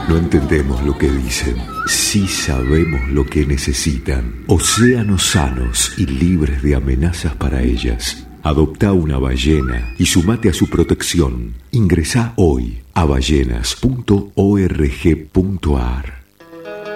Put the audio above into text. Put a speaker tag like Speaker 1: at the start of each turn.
Speaker 1: No entendemos lo que dicen, sí sabemos lo que necesitan. Océanos sanos y libres de amenazas para ellas. Adopta una ballena y sumate a su protección. Ingresá hoy a ballenas.org.ar.